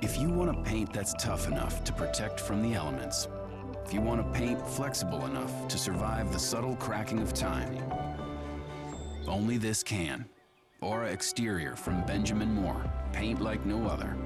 If you want a paint that's tough enough to protect from the elements, if you want a paint flexible enough to survive the subtle cracking of time, only this can. Aura Exterior from Benjamin Moore. Paint like no other.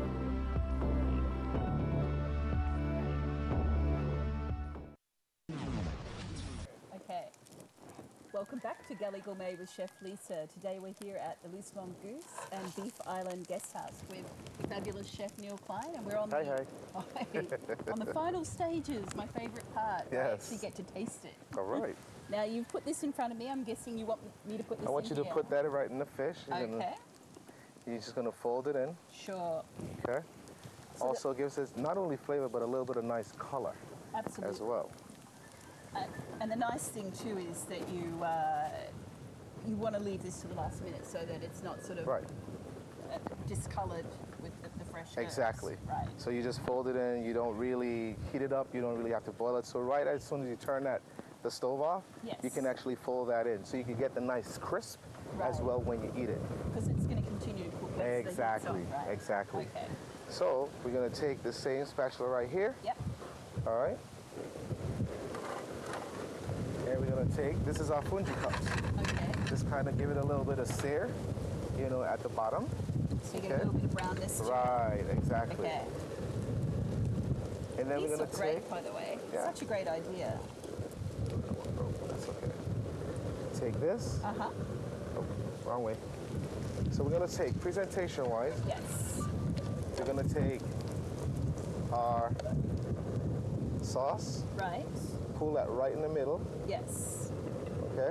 Okay, welcome back to Galley Gourmet with Chef Lisa. Today we're here at the Loose Mongoose and Beef Island Guest House with fabulous Chef Neil Klein, and we're on on the final stages. My favourite part. Yes. I actually get to taste it. All right. Now you've put this in front of me. I'm guessing you want me to put this. I want you to put that right in the fish. You're just gonna fold it in. Sure. Okay. So also gives it not only flavor but a little bit of nice color. Absolutely. As well. And the nice thing too is that you want to leave this to the last minute so that it's not sort of discoloured with the fresh herbs. Exactly. Right. So you just fold it in. You don't really heat it up. You don't really have to boil it. So right as soon as you turn the stove off, you can actually fold that in. So you can get the nice crisp as well when you eat it. Because it's going to continue to cook. Exactly. Right? Exactly. Okay. So we're going to take the same spatula right here. Yep. All right. And we're going to take, this is our fungi cups. Okay. Just kind of give it a little bit of sear, you know, at the bottom. So you get a little bit of brownness. Right, exactly. Okay. And then we're going to take, great, by the way. Yeah. Such a great idea. That's okay. Take this. Uh-huh. Oh, wrong way. So we're going to take, presentation-wise, yes, we're going to take our sauce. Right. Pull that right in the middle. Yes. Okay.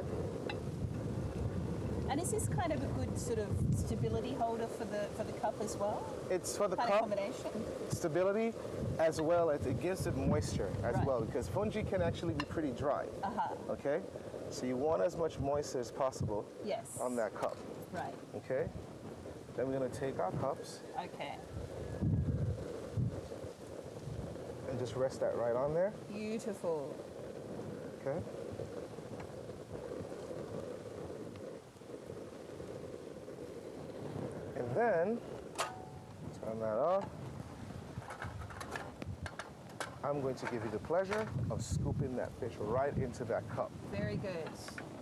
And is this kind of a good sort of stability holder for the cup as well? It's for the kind cup. Of combination. Stability, as well as it gives it moisture as well, because fungi can actually be pretty dry. Uh-huh. Okay. So you want as much moisture as possible. Yes. On that cup. Right. Okay. Then we're going to take our cups. Okay. And just rest that right on there. Beautiful. Okay. And then, turn that off. I'm going to give you the pleasure of scooping that fish right into that cup. Very good.